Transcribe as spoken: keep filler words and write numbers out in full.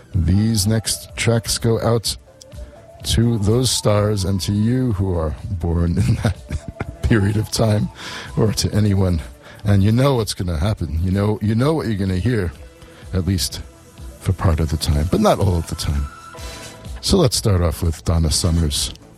These next tracks go out to those stars and to you who are born in that period of time, or to anyone. And you know what's going to happen. You know, you know what you're going to hear, at least for part of the time, but not all of the time. So let's start off with Donna Summers.